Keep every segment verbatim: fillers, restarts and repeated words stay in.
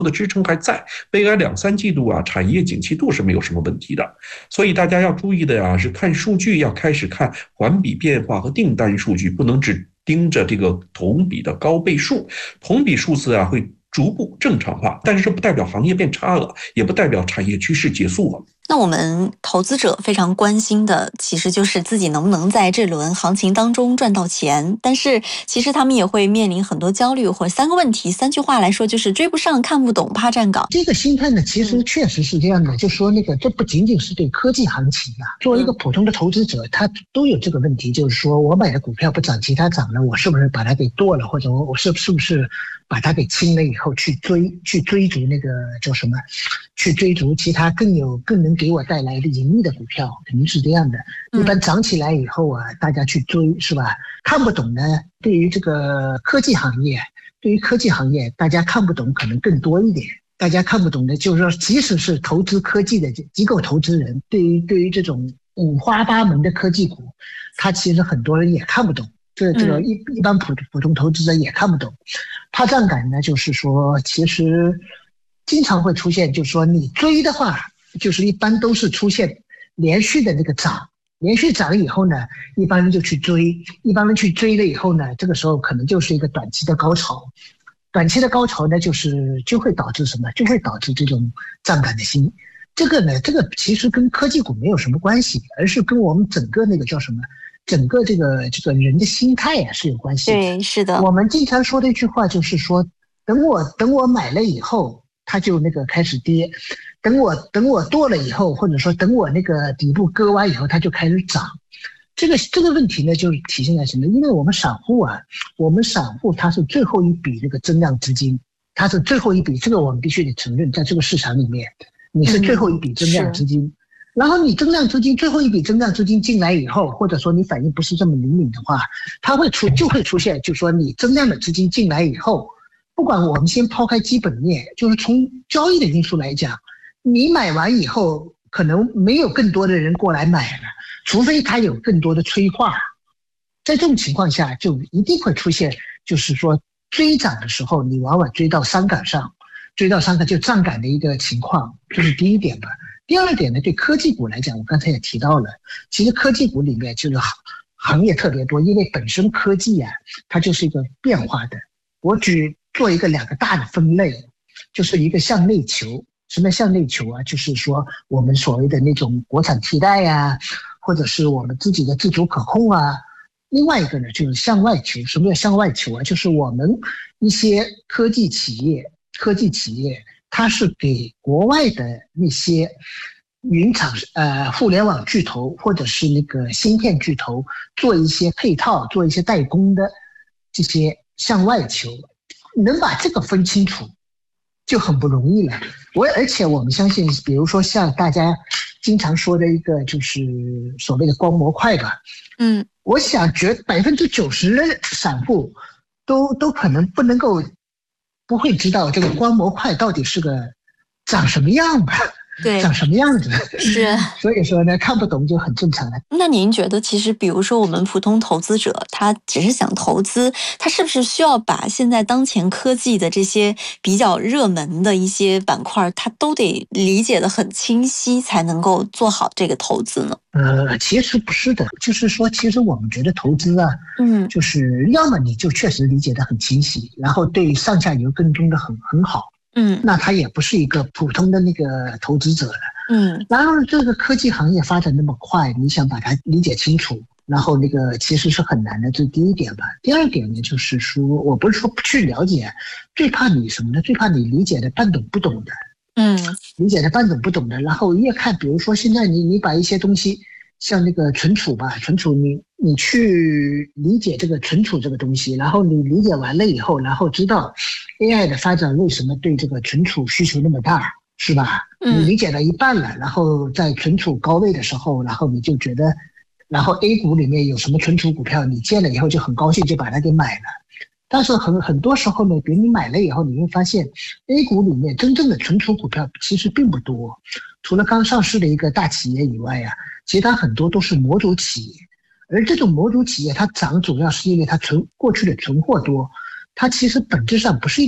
的支撑还在，未来两三季度啊，产业景气度是没有什么问题的。所以大家要注意的呀，是看数据要开始看环比变化和订单数据，不能只盯着这个同比的高倍数。同比数字啊会逐步正常化，但是这不代表行业变差了，也不代表产业趋势结束了。 那我们投资者非常关心的，其实就是自己能不能在这轮行情当中赚到钱。但是其实他们也会面临很多焦虑，或者三个问题，三句话来说就是追不上、看不懂、怕站岗。 这个心态呢，其实确实是这样的，嗯、就说那个这不仅仅是对科技行情啊，作为一个普通的投资者，他都有这个问题，就是说我买的股票不涨，其他涨了，我是不是把它给剁了，或者我我是是不是把它给清了以后去追去追逐那个叫什么？去追逐其他更有更能给我带来的盈利的股票，肯定是这样的。一般涨起来以后啊，大家去追是吧？看不懂呢，对于这个科技行业，对于科技行业，大家看不懂可能更多一点。大家看不懂的，就是说，即使是投资科技的机构投资人，对于对于这种五花八门的科技股，他其实很多人也看不懂。这这个一一般普普通投资者也看不懂。怕站岗呢，就是说，其实经常会出现，就是说你追的话，就是一般都是出现连续的那个涨，连续涨以后呢，一般人就去追，一般人去追了以后呢，这个时候可能就是一个短期的高潮，短期的高潮呢，就是就会导致什么？就会导致这种站岗的心。这个呢，这个其实跟科技股没有什么关系，而是跟我们整个那个叫什么？整个这个这个人的心态啊是有关系的。 对，是的。 我们经常说的一句话就是说，等我等我买了以后，它就那个开始跌；等我等我剁了以后，或者说等我那个底部割完以后，它就开始涨。这个这个问题呢，就是体现在什么？因为我们散户啊，我们散户它是最后一笔那个增量资金，它是最后一笔，这个我们必须得承认，在这个市场里面，你是最后一笔增量资金。嗯然后你增量资金最后一笔增量资金进来以后，或者说你反应不是这么灵敏的话，它会出就会出现，就是说你增量的资金进来以后，不管我们先抛开基本面，就是从交易的因素来讲，你买完以后可能没有更多的人过来买了，除非它有更多的催化，在这种情况下就一定会出现，就是说追涨的时候你往往追到山岗上，追到山岗就站岗的一个情况，这是第一点吧。第二点呢，对科技股来讲，我刚才也提到了，其实科技股里面就是行业特别多，因为本身科技啊，它就是一个变化的。我举做一个两个大的分类，就是一个向内求。什么向内求啊？就是说我们所谓的那种国产替代呀、啊，或者是我们自己的自主可控啊。另外一个呢，就是向外求。什么叫向外求啊？就是我们一些科技企业，科技企业。它是给国外的那些云厂、呃互联网巨头或者是那个芯片巨头做一些配套、做一些代工的这些向外求，能把这个分清楚就很不容易了。我而且我们相信，比如说像大家经常说的一个就是所谓的光模块吧， 嗯， 我想觉百分之九十的散户都都可能不能够。不会知道这个光模块到底是个长什么样吧？ 对， 长什么样子？ 是， 所以说呢，看不懂就很正常的。 那您觉得，其实比如说我们普通投资者，他只是想投资，他是不是需要把现在当前科技的这些比较热门的一些板块，他都得理解得很清晰，才能够做好这个投资呢？ 呃，其实不是的，就是说，其实我们觉得投资啊，嗯，就是要么你就确实理解得很清晰，然后对上下游跟踪的很很好。嗯，那他也不是一个普通的那个投资者了。嗯，然后这个科技行业发展那么快，你想把它理解清楚，然后那个其实是很难的，这是第一点吧。第二点呢，就是说，我不是说不去了解，最怕你什么呢？最怕你理解的半懂不懂的。嗯，理解的半懂不懂的，然后越看，比如说现在你你把一些东西，像那个存储吧，存储你你去理解这个存储这个东西，然后你理解完了以后，然后知道 A I 的发展为什么对这个存储需求那么大，是吧？你理解了一半了，然后在存储高位的时候，然后你就觉得，然后 A 股里面有什么存储股票，你见了以后就很高兴，就把它给买了。但是很很多时候呢，比如你买了以后，你会发现 A 股里面真正的存储股票其实并不多，除了刚上市的一个大企业以外呀、啊，其他很多都是模组企业。而这种模组企业它涨主要是因为它存过去的存货多，它其实本质上不是一个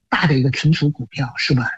大的一个存储股票，是吧？